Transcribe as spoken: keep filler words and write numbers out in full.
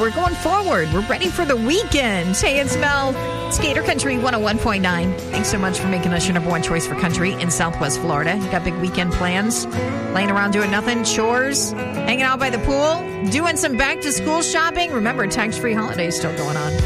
We're going forward. We're ready for the weekend. Hey, it's Mel. Skater Country one oh one point nine. Thanks so much for making us your number one choice for country in Southwest Florida. You got big weekend plans? Laying around doing nothing? Chores? Hanging out by the pool? Doing some back-to-school shopping? Remember, tax-free holidays still going on.